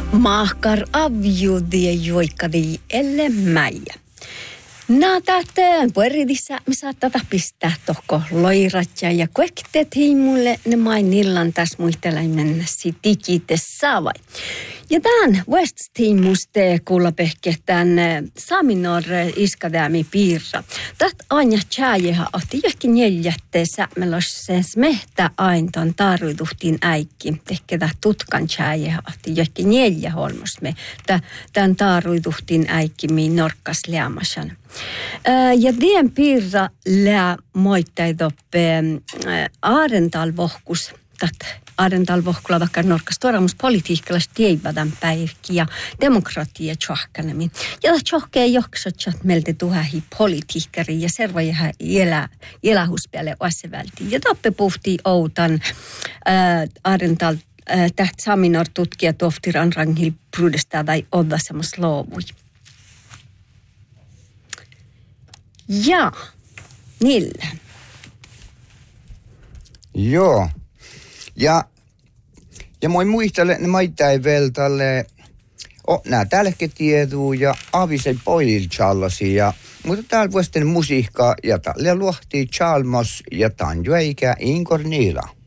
Mahkar avjuudia joikkadi elle mäijä. Tähän pueridissä me saattaa pistää tohko loiratja ja kuekteet hiimulle ne mainillan tässä muistelaimen sitikite saavai. Ja tämän West-tiimuste kuulla pehke tämän Saminor iskadäämi piirra. Tätä aina tjääjeha ohti johonkin neljätte sämmelosses mehtä ainton tarviduhtiin äikki. Tehketä tutkan tjääjeha ohti johonkin neljä holmosme. Tämän tarviduhtiin äikki miin norkkas leamasan. Ja dien piirra lää moittaidoppe aarentalvohkus. Aarentalvohkulla vaikka norkas tuoramus politiikkalais tieivadän päivki ja demokratia tjohkanemin. Ja tjohkee joksotjat meiltä tuhahi politiikkari ja servojaha elähuspäälle oasevälti. Ja toppe puhtii outan aarental täht Saminor tutkija tohtiran rangil prudesta tai odda semmos loovui. Ja, niillä. Joo. Ja moi muistele, ne maitai vielä tälle, nää tälläkin tieduu ja avisei poilchallasi mutta täällä vuosten musiikkaa ja tälle luohtii chalmos ja tanjo eikä Inkor Niila.